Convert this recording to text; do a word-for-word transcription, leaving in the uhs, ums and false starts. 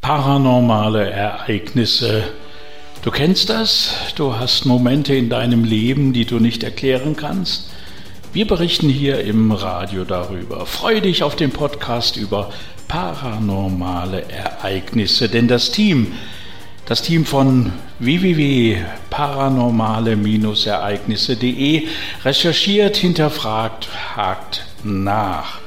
Paranormale Ereignisse. Du kennst das? Du hast Momente in deinem Leben, die du nicht erklären kannst? Wir berichten hier im Radio darüber. Freue dich auf den Podcast über paranormale Ereignisse, denn das Team, das Team von w w w punkt paranormale Ereignisse punkt de recherchiert, hinterfragt, hakt nach.